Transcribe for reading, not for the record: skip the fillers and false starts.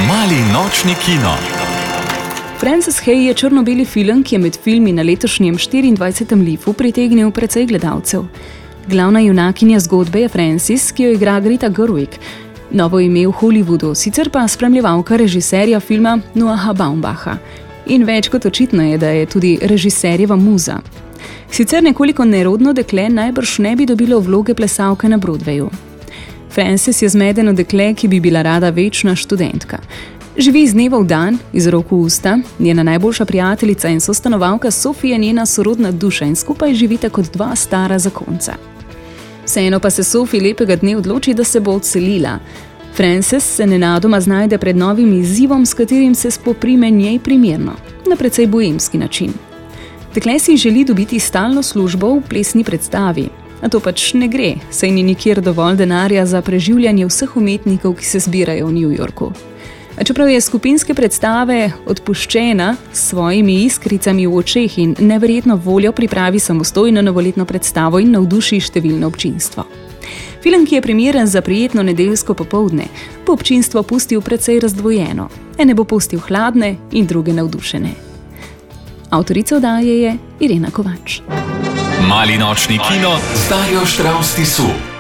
Mali nočni kino. Frances Hay je črno-beli film, ki je med filmi na letošnjem 24. Lifu pritegnil precej gledalcev. Glavna junakinja zgodbe je Frances, ki jo igra Greta Gerwig. Novo ime v Hollywoodu, sicer pa spremljevalka režiserja filma Noaha Baumbacha. In več kot očitno je, da je tudi režiserjeva muza. Sicer nekoliko nerodno dekle najbrž ne bi dobilo vloge plesalke na Broadwayu. Frances je zmedeno dekle, ki bi bila rada večna študentka. Živi iz dneva v dan, iz rok v usta, njena najboljša prijateljica in sostanovalka Sophie je njena sorodna duša in skupaj živita kot dva stara zakonca. Vseeno pa se Sophie lepega dne odloči, da se bo odselila. Frances se nenadoma znajde pred novim izzivom, s katerim se spoprime njej primerno, na precej boemski način. Dekle si želi dobiti stalno službo v plesni predstavi, a to pač ne gre, saj ni nikjer dovolj denarja za preživljanje vseh umetnikov, ki se zbirajo v New Yorku. A čeprav je skupinske predstave odpuščena, s svojimi iskricami v očeh in neverjetno voljo pripravi samostojno novoletno predstavo in navduši številno občinstvo. Film, ki je primeren za prijetno nedeljsko popoldne, bo občinstvo pustil precej razdvojeno. Ene bo pustil hladne in druge navdušene. Avtorica oddaje je Irena Kovač. Mali nočni kino z Darjo Štravs Tisu.